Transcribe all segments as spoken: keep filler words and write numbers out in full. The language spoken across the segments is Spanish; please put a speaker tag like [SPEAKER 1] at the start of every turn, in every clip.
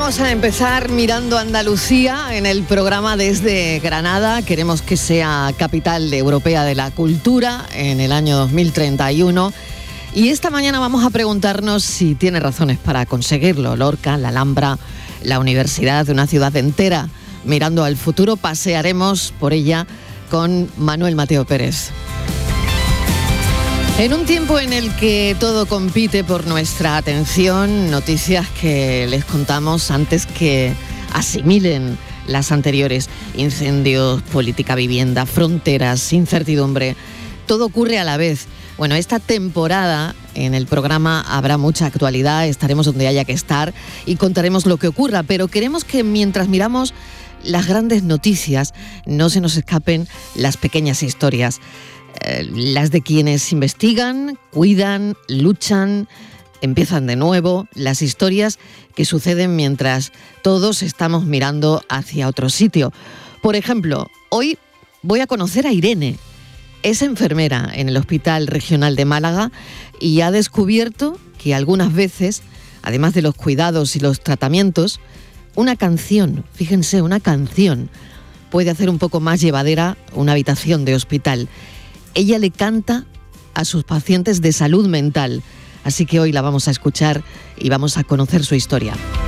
[SPEAKER 1] Vamos a empezar mirando Andalucía en el programa desde Granada. Queremos que sea capital europea de la cultura en el año dos mil treinta y uno. Y esta mañana vamos a preguntarnos si tiene razones para conseguirlo. Lorca, la Alhambra, la universidad de una ciudad entera. Mirando al futuro, pasearemos por ella con Manuel Mateo Pérez. En un tiempo en el que todo compite por nuestra atención, noticias que les contamos antes que asimilen las anteriores. Incendios, política, vivienda, fronteras, incertidumbre. Todo ocurre a la vez. Bueno, esta temporada en el programa habrá mucha actualidad, estaremos donde haya que estar y contaremos lo que ocurra, pero queremos que mientras miramos las grandes noticias no se nos escapen las pequeñas historias. Eh, las de quienes investigan, cuidan, luchan, empiezan de nuevo, las historias que suceden mientras todos estamos mirando hacia otro sitio. Por ejemplo, hoy voy a conocer a Irene. Es enfermera en el Hospital Regional de Málaga y ha descubierto que algunas veces, además de los cuidados y los tratamientos, una canción, fíjense, una canción puede hacer un poco más llevadera una habitación de hospital. Ella le canta a sus pacientes de salud mental, así que hoy la vamos a escuchar y vamos a conocer su historia.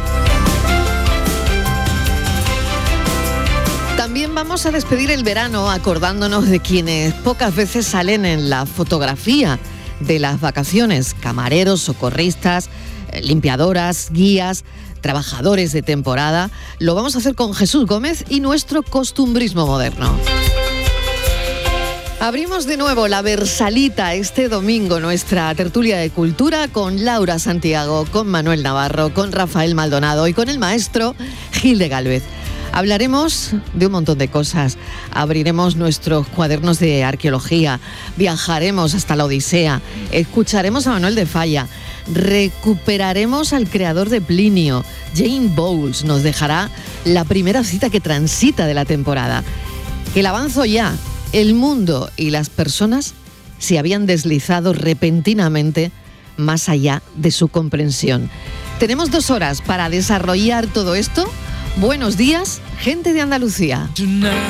[SPEAKER 1] También vamos a despedir el verano acordándonos de quienes pocas veces salen en la fotografía de las vacaciones: camareros, socorristas, limpiadoras, guías, trabajadores de temporada. Lo vamos a hacer con Jesús Gómez y nuestro costumbrismo moderno. Abrimos de nuevo la Versalita este domingo, nuestra tertulia de cultura, con Laura Santiago, con Manuel Navarro, con Rafael Maldonado y con el maestro Gil de Gálvez. Hablaremos de un montón de cosas, abriremos nuestros cuadernos de arqueología, viajaremos hasta la Odisea, escucharemos a Manuel de Falla, recuperaremos al creador de Plinio. Jane Bowles nos dejará la primera cita que transita de la temporada. Que la avanzo ya. El mundo y las personas se habían deslizado repentinamente más allá de su comprensión. Tenemos dos horas para desarrollar todo esto. Buenos días, gente de Andalucía.